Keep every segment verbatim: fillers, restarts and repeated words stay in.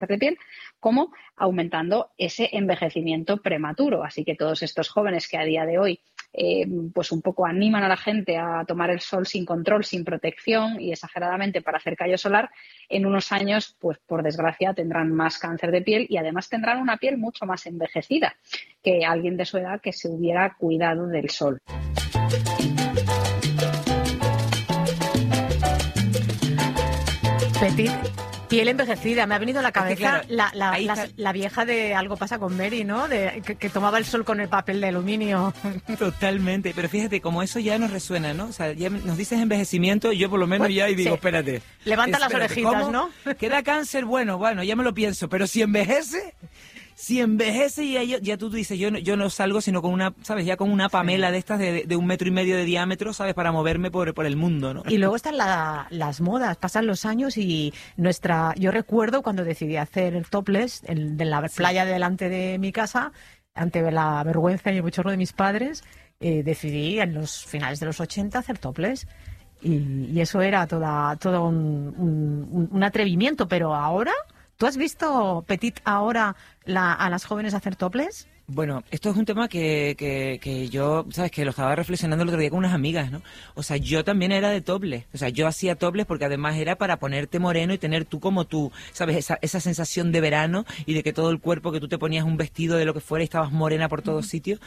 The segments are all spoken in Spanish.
de piel, como aumentando ese envejecimiento prematuro. Así que todos estos jóvenes que a día de hoy eh, pues un poco animan a la gente a tomar el sol sin control, sin protección y exageradamente para hacer callo solar, en unos años, pues por desgracia, tendrán más cáncer de piel y además tendrán una piel mucho más envejecida que alguien de su edad que se hubiera cuidado del sol. Petit, piel envejecida. Me ha venido a la cabeza claro, la, la, ahí la, está. la vieja de Algo pasa con Mary, ¿no? De, que, que tomaba el sol con el papel de aluminio. Totalmente, pero fíjate, como eso ya nos resuena, ¿no? O sea, ya nos dices envejecimiento, yo por lo menos ya y digo, Sí. espérate. Levanta las espérate, orejitas, ¿cómo? ¿no? ¿Queda cáncer? Bueno, bueno, ya me lo pienso, pero si envejece... Si envejece y ya, ya tú dices, yo no, yo no salgo sino con una, ¿sabes? Ya con una Pamela sí. de estas de, de un metro y medio de diámetro, ¿sabes? Para moverme por, por el mundo, ¿no? Y luego están la, las modas, pasan los años y nuestra... Yo recuerdo cuando decidí hacer el topless el, de la playa sí. delante de mi casa, ante la vergüenza y el bochorno de mis padres, eh, decidí en los finales de los ochenta hacer topless. Y, y eso era toda, todo un, un, un atrevimiento, pero ahora... ¿Tú has visto, Petit, ahora la, a las jóvenes hacer topless? Bueno, esto es un tema que, que, que yo, ¿sabes? Que lo estaba reflexionando el otro día con unas amigas, ¿no? O sea, yo también era de topless. O sea, yo hacía topless porque además era para ponerte moreno y tener tú como tú, ¿sabes? Esa, esa sensación de verano y de que todo el cuerpo, que tú te ponías un vestido de lo que fuera y estabas morena por todos uh-huh. sitios.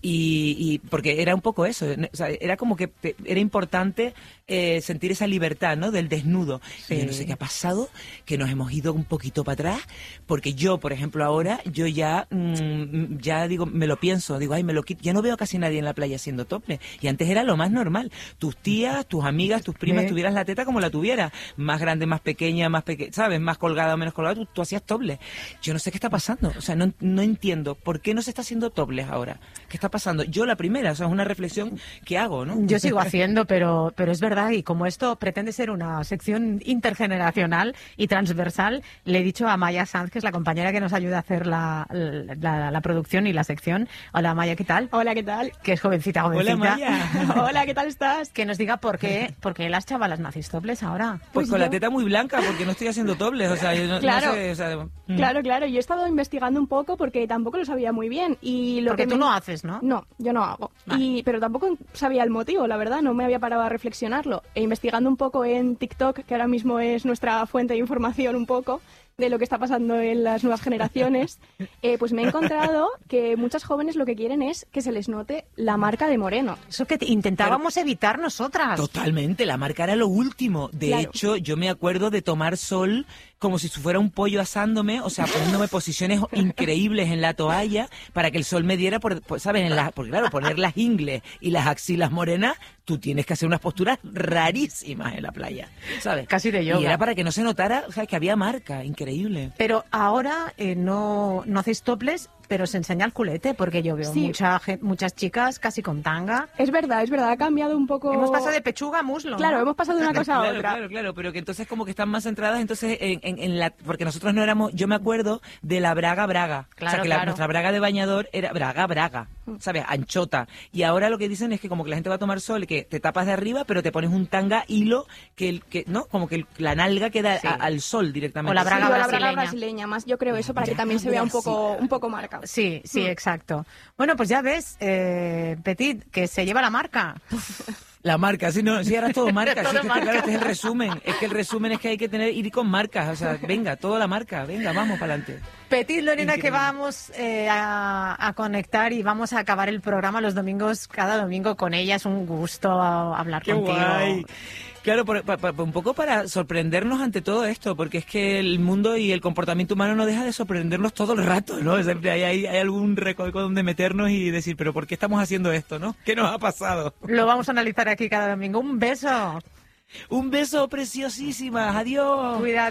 Y, y porque era un poco eso. O sea, era como que te, era importante eh, sentir esa libertad, ¿no? Del desnudo. Sí. Y yo no sé qué ha pasado, que nos hemos ido un poquito para atrás, porque yo, por ejemplo, ahora, yo ya, mmm, ya digo, me lo pienso, digo, ay, me lo quito. Ya no veo casi nadie en la playa haciendo topless. Y antes era lo más normal. Tus tías, tus amigas, tus primas, ¿Eh? tuvieras la teta como la tuvieras. Más grande, más pequeña, más pequeña, ¿sabes? Más colgada o menos colgada, tú, tú hacías topless. Yo no sé qué está pasando. O sea, no, no entiendo. ¿Por qué no se está haciendo topless ahora? ¿Qué está pasando? Yo la primera, o sea, es una reflexión que hago, ¿no? Yo sigo haciendo, pero, pero es verdad, y como esto pretende ser una sección intergeneracional y transversal, le he dicho a Maya Sanz, que es la compañera que nos ayuda a hacer la, la, la, la producción y la sección. Hola, Maya, ¿qué tal? Hola, ¿qué tal? Que es jovencita, jovencita. Hola, Maya. Hola, ¿qué tal estás? Que nos diga por qué, por qué las chavalas no hacéis topless ahora. Pues, Pues con yo... la teta muy blanca, porque no estoy haciendo topless, o sea, yo no, claro, no sé, o sea, mm. claro, claro, yo he estado investigando un poco porque tampoco lo sabía muy bien y lo porque que tú me... no haces, ¿no? No, yo no hago. Vale. Y pero tampoco sabía el motivo, la verdad, no me había parado a reflexionarlo. E investigando un poco en TikTok, que ahora mismo es nuestra fuente de información un poco de lo que está pasando en las nuevas generaciones, eh, pues me he encontrado que muchas jóvenes lo que quieren es que se les note la marca de moreno. Eso que intentábamos Pero, evitar nosotras. Totalmente, la marca era lo último. De claro. hecho, yo me acuerdo de tomar sol como si fuera un pollo asándome, o sea, poniéndome posiciones increíbles en la toalla para que el sol me diera, por, por, ¿sabes? En la, porque claro, poner las ingles y las axilas morenas, tú tienes que hacer unas posturas rarísimas en la playa, ¿sabes? Casi de yoga. Y era para que no se notara, o sea, que había marca, increíble. Pero ahora eh, no, no hacéis topless, pero se enseña el culete, porque yo veo sí. mucha, muchas chicas casi con tanga. Es verdad, es verdad, ha cambiado un poco... Hemos pasado de pechuga a muslo. Claro, ¿no? hemos pasado de una cosa claro, a otra. Claro, claro, pero que entonces como que están más centradas entonces en, en, en la... Porque nosotros no éramos... Yo me acuerdo de la braga braga. Claro, o sea, que la, claro. nuestra braga de bañador era braga braga, ¿sabes? Anchota. Y ahora lo que dicen es que como que la gente va a tomar sol, que te tapas de arriba, pero te pones un tanga hilo, que, el, que ¿no? Como que el, la nalga queda sí. a, al sol directamente. O la braga, sí, brasileña. la braga brasileña. Más yo creo eso para que también se vea un poco, un poco marca. Sí, sí, mm. exacto. Bueno, pues ya ves, eh, Petit, que se lleva la marca. La marca, sí, no, sí, ahora es todo marca. todo sí, que marca. Claro, este es el resumen. Es que el resumen es que hay que tener ir con marcas. O sea, venga, toda la marca, venga, vamos para adelante. Petit, Lorena, Increíble. que vamos eh, a, a conectar y vamos a acabar el programa los domingos, cada domingo con ella. Es un gusto hablar Qué contigo. Guay. Claro, por, por, por, un poco para sorprendernos ante todo esto, porque es que el mundo y el comportamiento humano no deja de sorprendernos todo el rato, ¿no? Siempre hay, hay, hay algún recoveco donde meternos y decir, pero ¿por qué estamos haciendo esto, no? ¿Qué nos ha pasado? Lo vamos a analizar aquí cada domingo. Un beso. Un beso preciosísimas. Adiós. Cuidado.